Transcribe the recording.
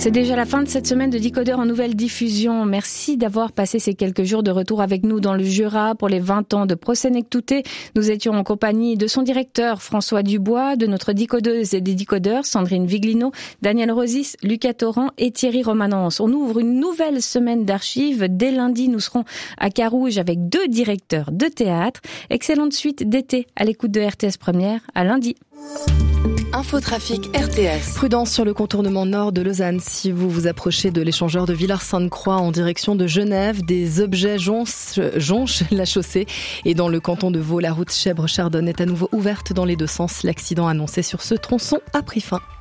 C'est déjà la fin de cette semaine de Décodeur en nouvelle diffusion. Merci d'avoir passé ces quelques jours de retour avec nous dans le Jura pour les 20 ans de Prosenectouté. Nous étions en compagnie de son directeur François Dubois, de notre décodeuse et des décodeurs Sandrine Viglino, Daniel Rosis, Lucas Torrent et Thierry Romanence. On ouvre une nouvelle semaine d'archives. Dès lundi, nous serons à Carouge avec 2 directeurs de théâtre. Excellente suite d'été à l'écoute de RTS Première. À lundi. Infotrafic RTS. Prudence sur le contournement nord de Lausanne. Si vous vous approchez de l'échangeur de Villars-Sainte-Croix en direction de Genève, des objets jonchent la chaussée. Et dans le canton de Vaud, la route Chèvres-Chardonne est à nouveau ouverte dans les 2 sens. L'accident annoncé sur ce tronçon a pris fin.